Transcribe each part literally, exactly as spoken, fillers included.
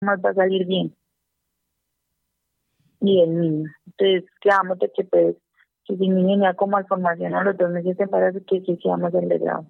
más va a salir bien. Y el niño. Entonces, quedamos de que pues, que si mi niña como malformación a los dos meses de embarazo, que sí seamos el grado.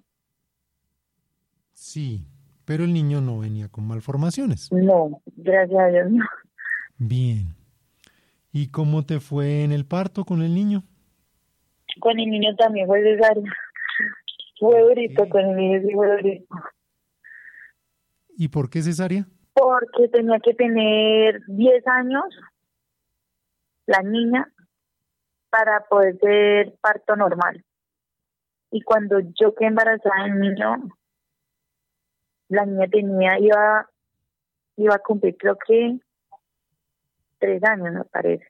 Sí, pero el niño no venía con malformaciones. No, gracias a Dios no. Bien. ¿Y cómo te fue en el parto con el niño? Con el niño también fue cesárea. Fue ¿Por durito, qué? con el niño sí fue durito. ¿Y por qué cesárea? Porque tenía que tener diez años la niña para poder ser parto normal. Y cuando yo quedé embarazada del niño, la niña tenía, iba, iba a cumplir creo que tres años, me parece.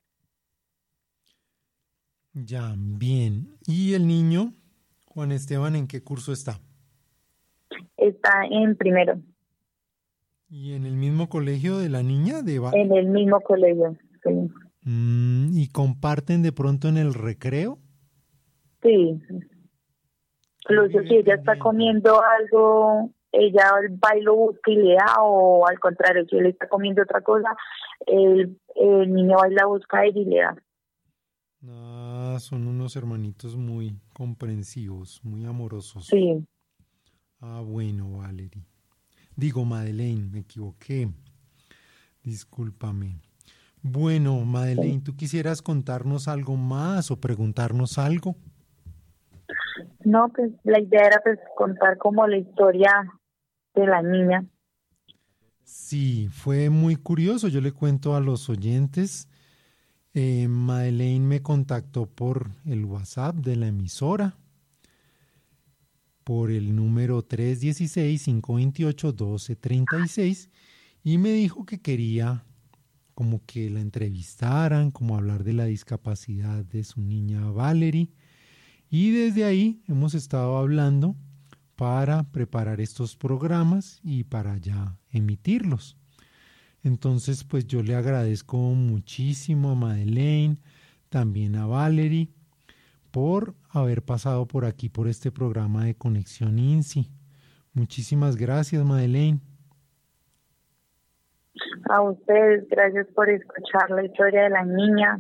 Ya, bien. ¿Y el niño, Juan Esteban, en qué curso está? Está en primero, ¿Y en el mismo colegio de la niña de en Vale? el mismo colegio. Sí, Mm, ¿y comparten de pronto en el recreo? sí. ¿Quién Incluso vive si ella está pendiente? comiendo algo, ella va y lo busca y le da, o al contrario, si él está comiendo otra cosa, el, el niño va y la busca a ella y le da. Ah, son unos hermanitos muy comprensivos, muy amorosos. Sí. Ah, bueno, Valerie. Digo, Madeleine, me equivoqué. Discúlpame. Bueno, Sí. Madeleine, ¿tú quisieras contarnos algo más o preguntarnos algo? No, pues la idea era pues contar como la historia de la niña. Sí, fue muy curioso. Yo le cuento a los oyentes. Eh, Madeleine me contactó por el WhatsApp de la emisora, por el número tres uno seis, cinco dos ocho, uno dos tres seis y me dijo que quería como que la entrevistaran, como hablar de la discapacidad de su niña Valerie. Y desde ahí hemos estado hablando para preparar estos programas y para ya emitirlos. Entonces, pues yo le agradezco muchísimo a Madeleine, también a Valerie, por haber pasado por aquí, por este programa de Conexión INSI. Muchísimas gracias, Madeleine. A ustedes, gracias por escuchar la historia de la niña.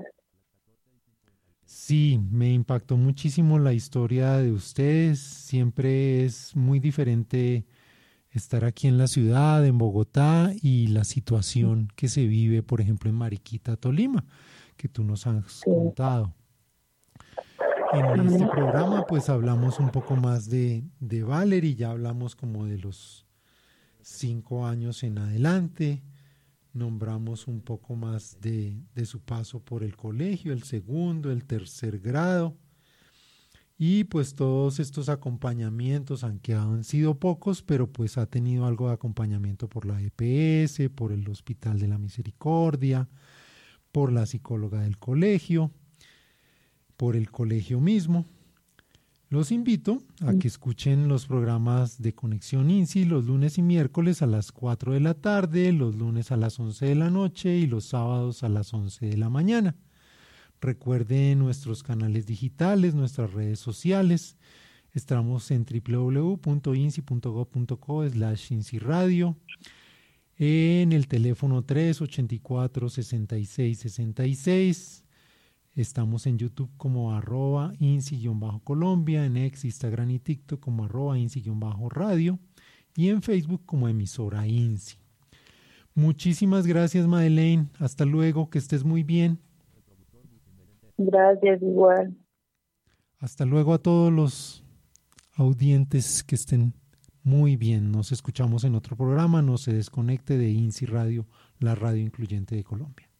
Sí, me impactó muchísimo la historia de ustedes. Siempre es muy diferente estar aquí en la ciudad, en Bogotá, y la situación que se vive, por ejemplo, en Mariquita, Tolima, que tú nos has Sí. contado. En este programa, pues hablamos un poco más de, de Valerie, ya hablamos como de los cinco años en adelante, nombramos un poco más de, de su paso por el colegio, el segundo, el tercer grado, y pues todos estos acompañamientos, aunque han sido pocos, pero pues ha tenido algo de acompañamiento por la E P S, por el Hospital de la Misericordia, por la psicóloga del colegio, por el colegio mismo. Los invito a que escuchen los programas de Conexión INSI los lunes y miércoles a las cuatro de la tarde, los lunes a las once de la noche y los sábados a las once de la mañana. Recuerden nuestros canales digitales, nuestras redes sociales. Estamos en w w w punto insi punto gob punto co slash insi radio, en el teléfono tres ocho cuatro, seis seis seis seis. Estamos en YouTube como arroba insi-colombia, en X, Instagram y TikTok como arroba insi-radio y en Facebook como emisora INSI. Muchísimas gracias, Madeleine. Hasta luego, que estés muy bien. Gracias, igual. Hasta luego a todos los audientes, que estén muy bien. Nos escuchamos en otro programa. No se desconecte de INSI Radio, la radio incluyente de Colombia.